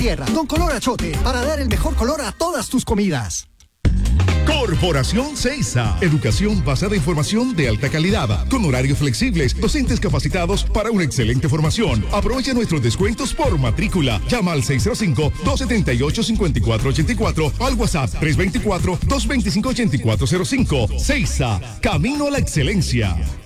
tierra. Con Color Achote, para dar el mejor color a todas tus comidas. Corporación Seiza. Educación basada en formación de alta calidad, con horarios flexibles, docentes capacitados para una excelente formación. Aprovecha nuestros descuentos por matrícula. Llama al 605-278-5484 o al WhatsApp 324-225-8405. Seiza, camino a la excelencia.